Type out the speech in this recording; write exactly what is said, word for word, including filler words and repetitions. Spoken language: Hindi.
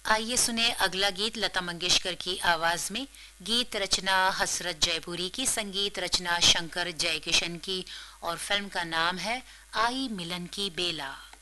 आइए सुने अगला गीत लता मंगेशकर की आवाज में। गीत रचना हसरत जयपुरी की, संगीत रचना शंकर जयकिशन की और फिल्म का नाम है आई मिलन की बेला।